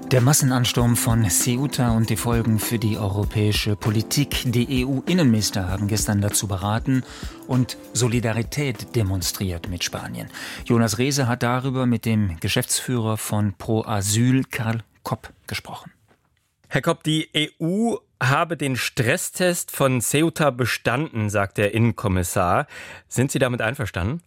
Der Massenansturm von Ceuta und die Folgen für die europäische Politik. Die EU-Innenminister haben gestern dazu beraten und Solidarität demonstriert mit Spanien. Jonas Rehse hat darüber mit dem Geschäftsführer von Pro Asyl, Karl Kopp, gesprochen. Herr Kopp, die EU habe den Stresstest von Ceuta bestanden, sagt der Innenkommissar. Sind Sie damit einverstanden?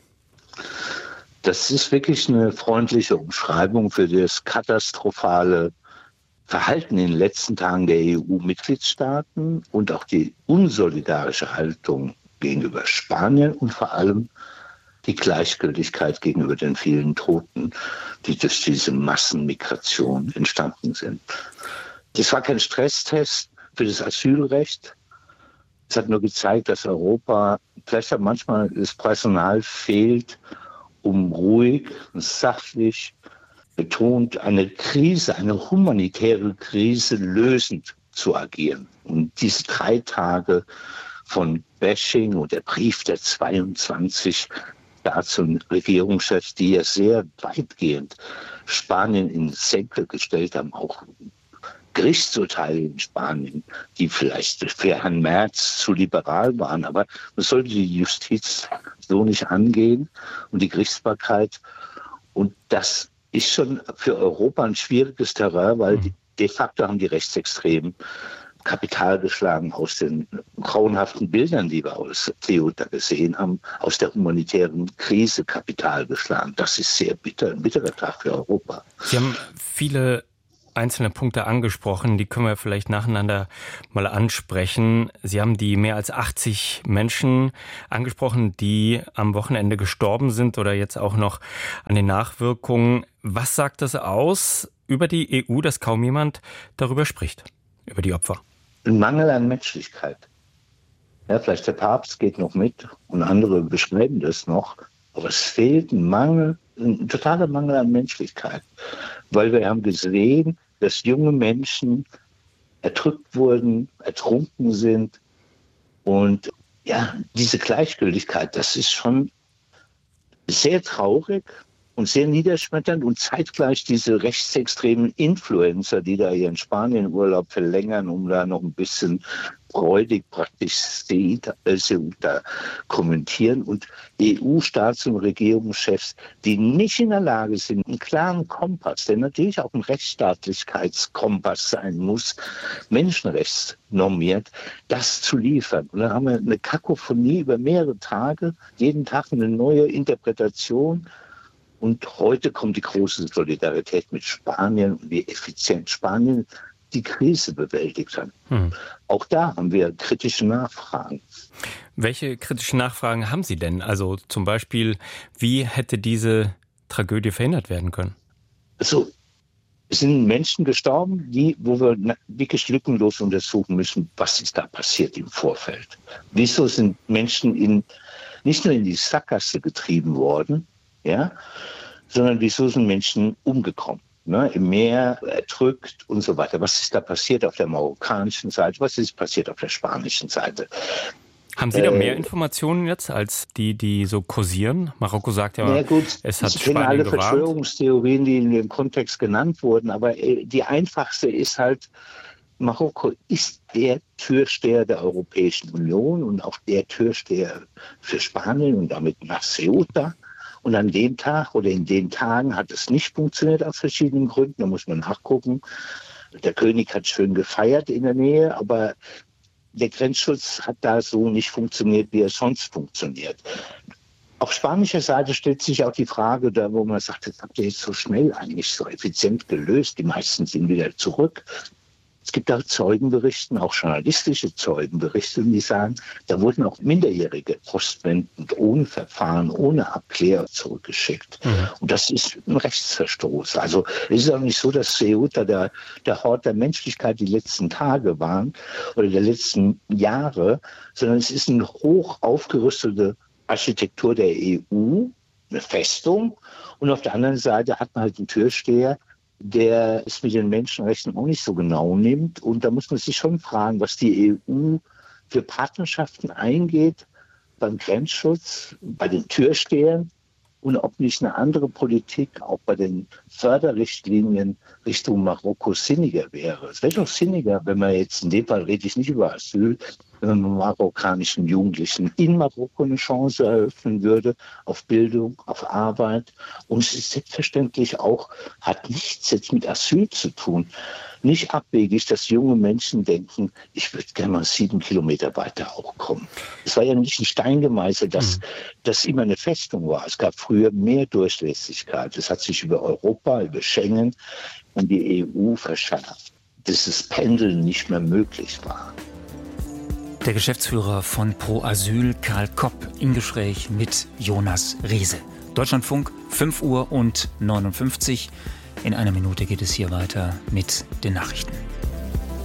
Das ist wirklich eine freundliche Umschreibung für das katastrophale Verhalten in den letzten Tagen der EU-Mitgliedstaaten und auch die unsolidarische Haltung gegenüber Spanien und vor allem die Gleichgültigkeit gegenüber den vielen Toten, die durch diese Massenmigration entstanden sind. Das war kein Stresstest für das Asylrecht. Es hat nur gezeigt, dass Europa vielleicht auch manchmal das Personal fehlt, um ruhig und sachlich betont eine Krise, eine humanitäre Krise lösend zu agieren. Und diese 3 Tage von Bashing und der Brief der 22 Staats- und Regierungschefs, die ja sehr weitgehend Spanien in Senkel gestellt haben, auch Gerichtsurteile in Spanien, die vielleicht für Herrn Merz zu liberal waren, aber man sollte die Justiz so nicht angehen und die Gerichtsbarkeit. Und das ist schon für Europa ein schwieriges Terrain, weil de facto haben die Rechtsextremen Kapital geschlagen aus den grauenhaften Bildern, die wir aus Ceuta gesehen haben, aus der humanitären Krise Kapital geschlagen. Das ist sehr bitter, ein bitterer Tag für Europa. Sie haben viele einzelne Punkte angesprochen, die können wir vielleicht nacheinander mal ansprechen. Sie haben die mehr als 80 Menschen angesprochen, die am Wochenende gestorben sind oder jetzt auch noch an den Nachwirkungen. Was sagt das aus über die EU, dass kaum jemand darüber spricht, über die Opfer? Ein Mangel an Menschlichkeit. Ja, vielleicht der Papst geht noch mit und andere beschreiben das noch, aber es fehlt ein totaler Mangel an Menschlichkeit, weil wir haben gesehen, dass junge Menschen erdrückt wurden, ertrunken sind. Und ja, diese Gleichgültigkeit, das ist schon sehr traurig und sehr niederschmetternd und zeitgleich diese rechtsextremen Influencer, die da ihren Spanien-Urlaub verlängern, um da noch ein bisschen freudig praktisch Ceuta kommentieren und EU-Staats- und Regierungschefs, die nicht in der Lage sind, einen klaren Kompass, der natürlich auch ein Rechtsstaatlichkeitskompass sein muss, menschenrechtsnormiert, das zu liefern. Und dann haben wir eine Kakophonie über mehrere Tage, jeden Tag eine neue Interpretation. Und heute kommt die große Solidarität mit Spanien und wie effizient Spanien die Krise bewältigt hat. Auch da haben wir kritische Nachfragen. Welche kritischen Nachfragen haben Sie denn? Also zum Beispiel, wie hätte diese Tragödie verhindert werden können? Also, es sind Menschen gestorben, wo wir wirklich lückenlos untersuchen müssen, was ist da passiert im Vorfeld. Wieso sind Menschen nicht nur in die Sackgasse getrieben worden, ja, sondern wieso sind Menschen umgekommen? Ne, im Meer, erdrückt und so weiter. Was ist da passiert auf der marokkanischen Seite? Was ist passiert auf der spanischen Seite? Haben Sie da mehr Informationen jetzt als die so kursieren? Marokko sagt ja, es hat Spanien gewarnt. Ich kenne alle Verschwörungstheorien, die in dem Kontext genannt wurden, aber die einfachste ist halt, Marokko ist der Türsteher der Europäischen Union und auch der Türsteher für Spanien und damit nach Ceuta. Und an dem Tag oder in den Tagen hat es nicht funktioniert aus verschiedenen Gründen. Da muss man nachgucken. Der König hat schön gefeiert in der Nähe, aber der Grenzschutz hat da so nicht funktioniert, wie er sonst funktioniert. Auf spanischer Seite stellt sich auch die Frage, da wo man sagt, das habt ihr jetzt so schnell eigentlich so effizient gelöst. Die meisten sind wieder zurück. Es gibt auch Zeugenberichte, auch journalistische Zeugenberichte, die sagen, da wurden auch Minderjährige postwendend ohne Verfahren, ohne Abklärung zurückgeschickt. Und das ist ein Rechtsverstoß. Also es ist auch nicht so, dass Ceuta der Hort der Menschlichkeit die letzten Tage waren oder der letzten Jahre, sondern es ist eine hoch aufgerüstete Architektur der EU, eine Festung. Und auf der anderen Seite hat man halt einen Türsteher, der es mit den Menschenrechten auch nicht so genau nimmt. Und da muss man sich schon fragen, was die EU für Partnerschaften eingeht beim Grenzschutz, bei den Türstehern und ob nicht eine andere Politik auch bei den Förderrichtlinien Richtung Marokko sinniger wäre. Es wäre doch sinniger, wenn man jetzt, in dem Fall rede ich nicht über Asyl, wenn man marokkanischen Jugendlichen in Marokko eine Chance eröffnen würde auf Bildung, auf Arbeit. Und es ist selbstverständlich auch, hat nichts jetzt mit Asyl zu tun. Nicht abwegig, dass junge Menschen denken, ich würde gerne mal 7 Kilometer weiter auch kommen. Es war ja nicht ein Stein gemeißelt, dass das immer eine Festung war. Es gab früher mehr Durchlässigkeit. Es hat sich über Europa, über Schengen und die EU verschärft, dass das Pendeln nicht mehr möglich war. Der Geschäftsführer von Pro Asyl, Karl Kopp, im Gespräch mit Jonas Riese. Deutschlandfunk, 5:59 Uhr. In einer Minute geht es hier weiter mit den Nachrichten.